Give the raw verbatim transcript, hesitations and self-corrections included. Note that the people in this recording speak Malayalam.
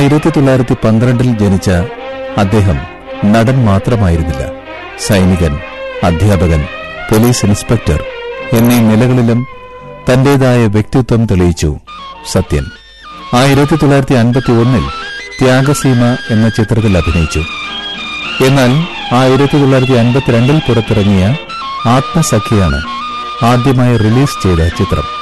ആയിരത്തി തൊള്ളായിരത്തി പന്ത്രണ്ടിൽ ജനിച്ച അദ്ദേഹം നടൻ മാത്രമായിരുന്നില്ല. സൈനികൻ, അധ്യാപകൻ, പോലീസ് ഇൻസ്പെക്ടർ എന്നീ നിലകളിലും തന്റേതായ വ്യക്തിത്വം തെളിയിച്ചു സത്യൻ. ആയിരത്തി തൊള്ളായിരത്തി അൻപത്തി ഒന്നിൽ ത്യാഗസീമ എന്ന ചിത്രത്തിൽ അഭിനയിച്ചു. എന്നാൽ ആയിരത്തി തൊള്ളായിരത്തി അൻപത്തിരണ്ടിൽ പുറത്തിറങ്ങിയ ആത്മസഖിയാണ് ആദ്യമായി റിലീസ് ചെയ്ത ചിത്രം.